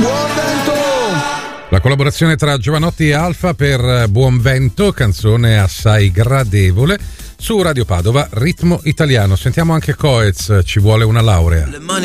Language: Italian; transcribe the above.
La collaborazione tra Giovanotti e Alfa per Buon Vento, canzone assai gradevole, su Radio Padova, ritmo italiano. Sentiamo anche Coez, Ci vuole una laurea.